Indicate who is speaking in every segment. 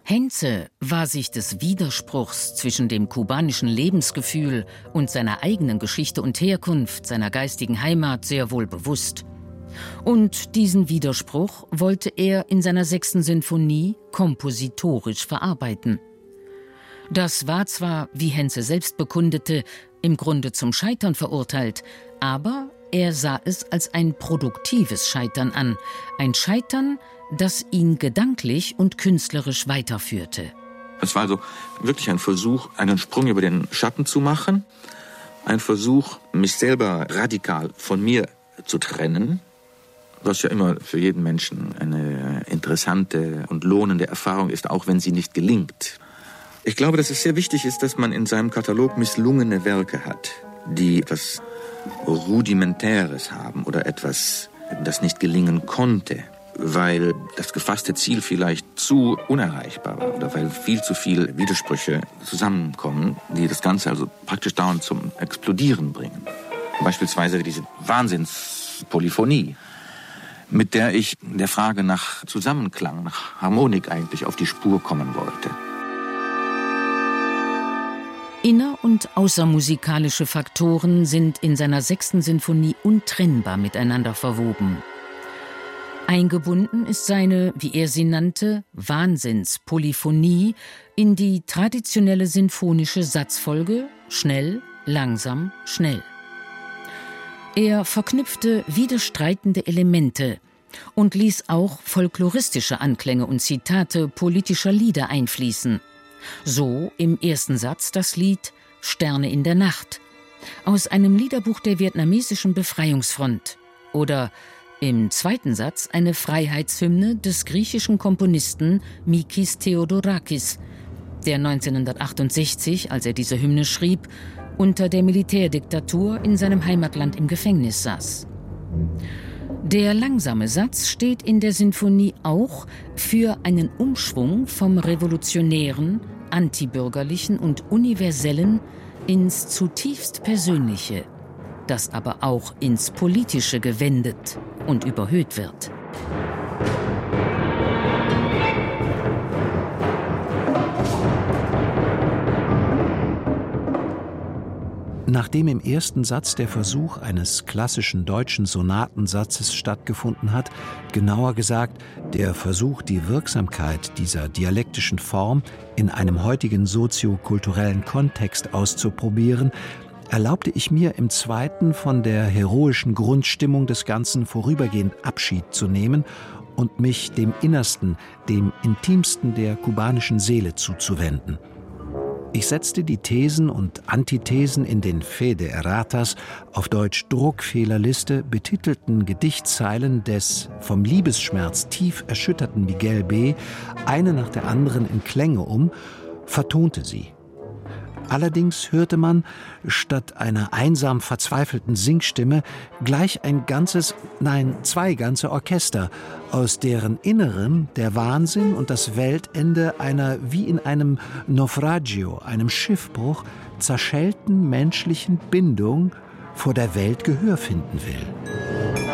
Speaker 1: Henze war sich des Widerspruchs zwischen dem kubanischen Lebensgefühl und seiner eigenen Geschichte und Herkunft, seiner geistigen Heimat, sehr wohl bewusst. Und diesen Widerspruch wollte er in seiner 6. Sinfonie kompositorisch verarbeiten. Das war zwar, wie Henze selbst bekundete, im Grunde zum Scheitern verurteilt, aber er sah es als ein produktives Scheitern an, ein Scheitern, das ihn gedanklich und künstlerisch weiterführte.
Speaker 2: Es war also wirklich ein Versuch, einen Sprung über den Schatten zu machen, ein Versuch, mich selber radikal von mir zu trennen, was ja immer für jeden Menschen eine interessante und lohnende Erfahrung ist, auch wenn sie nicht gelingt. Ich glaube, dass es sehr wichtig ist, dass man in seinem Katalog misslungene Werke hat, die etwas Rudimentäres haben oder etwas, das nicht gelingen konnte, weil das gefasste Ziel vielleicht zu unerreichbar war oder weil viel zu viele Widersprüche zusammenkommen, die das Ganze also praktisch dauernd zum Explodieren bringen. Beispielsweise diese Wahnsinnspolyphonie, mit der ich der Frage nach Zusammenklang, nach Harmonik eigentlich auf die Spur kommen wollte.
Speaker 1: Inner- und außermusikalische Faktoren sind in seiner 6. Sinfonie untrennbar miteinander verwoben. Eingebunden ist seine, wie er sie nannte, Wahnsinnspolyphonie in die traditionelle sinfonische Satzfolge schnell, langsam, schnell. Er verknüpfte widerstreitende Elemente und ließ auch folkloristische Anklänge und Zitate politischer Lieder einfließen. So im ersten Satz das Lied »Sterne in der Nacht« aus einem Liederbuch der vietnamesischen Befreiungsfront oder im zweiten Satz eine Freiheitshymne des griechischen Komponisten Mikis Theodorakis, der 1968, als er diese Hymne schrieb, unter der Militärdiktatur in seinem Heimatland im Gefängnis saß. Der langsame Satz steht in der Sinfonie auch für einen Umschwung vom revolutionären, antibürgerlichen und universellen ins zutiefst Persönliche, das aber auch ins Politische gewendet und überhöht wird.
Speaker 3: Nachdem im ersten Satz der Versuch eines klassischen deutschen Sonatensatzes stattgefunden hat, genauer gesagt der Versuch, die Wirksamkeit dieser dialektischen Form in einem heutigen soziokulturellen Kontext auszuprobieren, erlaubte ich mir im zweiten von der heroischen Grundstimmung des Ganzen vorübergehend Abschied zu nehmen und mich dem Innersten, dem Intimsten der kubanischen Seele zuzuwenden. Ich setzte die Thesen und Antithesen in den Fe de Erratas, auf Deutsch Druckfehlerliste, betitelten Gedichtzeilen des vom Liebesschmerz tief erschütterten Miguel B. eine nach der anderen in Klänge vertonte sie. Allerdings hörte man, statt einer einsam verzweifelten Singstimme, gleich ein ganzes, nein, 2 ganze Orchester, aus deren Inneren der Wahnsinn und das Weltende einer wie in einem Naufragio, einem Schiffbruch, zerschellten menschlichen Bindung vor der Welt Gehör finden will.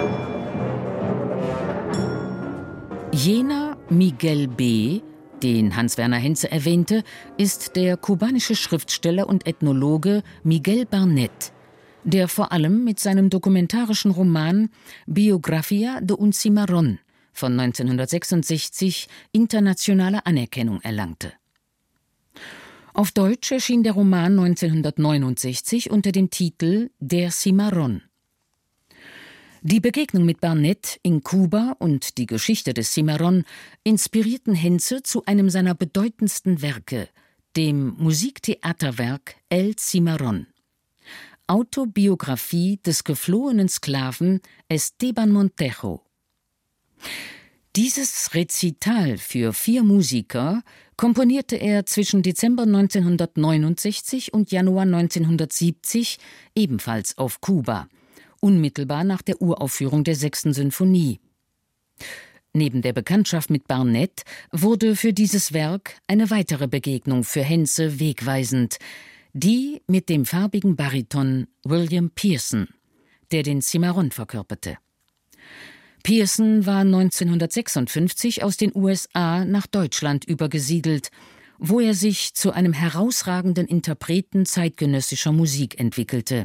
Speaker 1: Jener Miguel B., den Hans-Werner Henze erwähnte, ist der kubanische Schriftsteller und Ethnologe Miguel Barnet, der vor allem mit seinem dokumentarischen Roman Biografía de un Cimarrón von 1966 internationale Anerkennung erlangte. Auf Deutsch erschien der Roman 1969 unter dem Titel Der Cimarrón. Die Begegnung mit Barnet in Kuba und die Geschichte des Cimarrón inspirierten Henze zu einem seiner bedeutendsten Werke, dem Musiktheaterwerk El Cimarrón. Autobiografie des geflohenen Sklaven Esteban Montejo. Dieses Rezital für 4 Musiker komponierte er zwischen Dezember 1969 und Januar 1970 ebenfalls auf Kuba, unmittelbar nach der Uraufführung der 6. Sinfonie. Neben der Bekanntschaft mit Barnet wurde für dieses Werk eine weitere Begegnung für Henze wegweisend, die mit dem farbigen Bariton William Pearson, der den Cimarrón verkörperte. Pearson war 1956 aus den USA nach Deutschland übergesiedelt, wo er sich zu einem herausragenden Interpreten zeitgenössischer Musik entwickelte.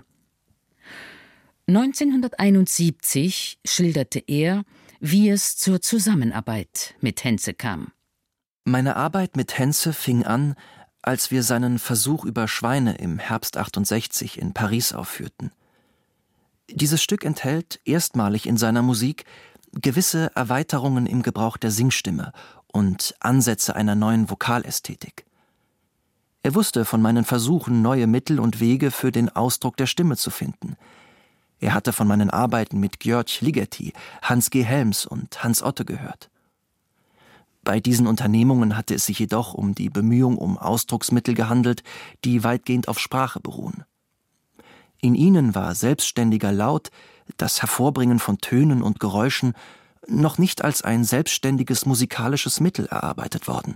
Speaker 1: 1971 schilderte er, wie es zur Zusammenarbeit mit Henze kam.
Speaker 4: Meine Arbeit mit Henze fing an, als wir seinen Versuch über Schweine im Herbst 68 in Paris aufführten. Dieses Stück enthält erstmalig in seiner Musik gewisse Erweiterungen im Gebrauch der Singstimme und Ansätze einer neuen Vokalästhetik. Er wusste von meinen Versuchen, neue Mittel und Wege für den Ausdruck der Stimme zu finden. Er hatte von meinen Arbeiten mit György Ligeti, Hans G. Helms und Hans Otte gehört. Bei diesen Unternehmungen hatte es sich jedoch um die Bemühung um Ausdrucksmittel gehandelt, die weitgehend auf Sprache beruhen. In ihnen war selbstständiger Laut, das Hervorbringen von Tönen und Geräuschen, noch nicht als ein selbstständiges musikalisches Mittel erarbeitet worden.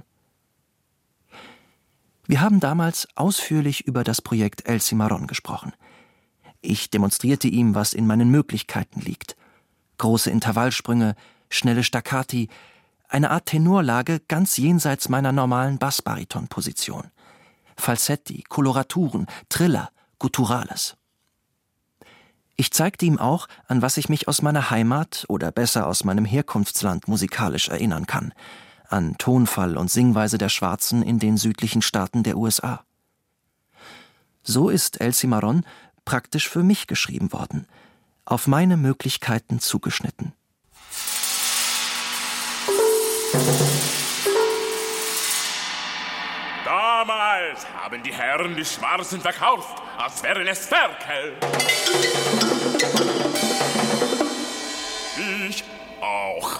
Speaker 4: Wir haben damals ausführlich über das Projekt El Cimarrón gesprochen. Ich demonstrierte ihm, was in meinen Möglichkeiten liegt. Große Intervallsprünge, schnelle Staccati, eine Art Tenorlage ganz jenseits meiner normalen Bassbariton-Position. Falsetti, Koloraturen, Triller, Gutturales. Ich zeigte ihm auch, an was ich mich aus meiner Heimat oder besser aus meinem Herkunftsland musikalisch erinnern kann, an Tonfall und Singweise der Schwarzen in den südlichen Staaten der USA. So ist El Cimarrón praktisch für mich geschrieben worden, auf meine Möglichkeiten zugeschnitten.
Speaker 5: Damals haben die Herren die Schwarzen verkauft, als wären es Ferkel. Ich auch.